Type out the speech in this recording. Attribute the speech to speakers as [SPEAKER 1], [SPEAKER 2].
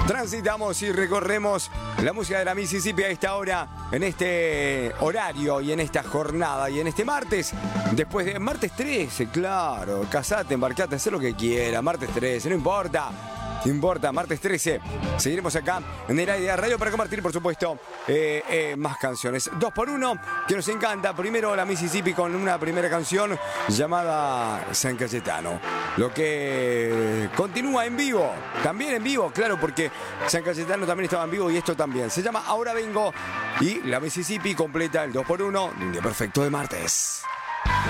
[SPEAKER 1] Transitamos y recorremos la música de la Mississippi a esta hora, en este horario y en esta jornada y en este martes. Después de martes 13, claro, casate, embarcate, haz lo que quieras. Martes 13, no importa. No importa, martes 13. Seguiremos acá en el aire de radio para compartir, por supuesto, más canciones. 2x1, que nos encanta. Primero la Mississippi con una primera canción llamada San Cayetano. Lo que continúa en vivo. También en vivo, claro, porque San Cayetano también estaba en vivo y esto también. Se llama Ahora Vengo y la Mississippi completa el 2x1 de un día perfecto de martes.